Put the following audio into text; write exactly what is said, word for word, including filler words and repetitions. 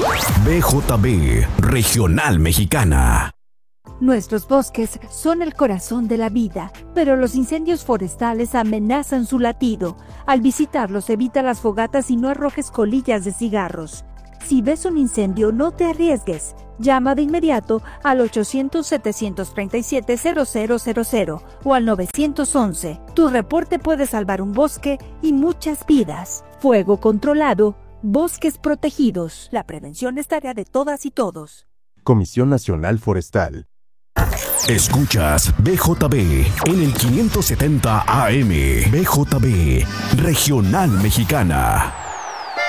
B J B Regional Mexicana. Nuestros bosques son el corazón de la vida, pero los incendios forestales amenazan su latido. Al visitarlos, evita las fogatas y no arrojes colillas de cigarros. Si ves un incendio, no te arriesgues. Llama de inmediato al ochocientos, setecientos treinta y siete, cero cero cero cero o al nueve once. Tu reporte puede salvar un bosque y muchas vidas. Fuego controlado, bosques protegidos. La prevención es tarea de todas y todos. Comisión Nacional Forestal. Escuchas B J B en el quinientos setenta A M. B J B Regional Mexicana.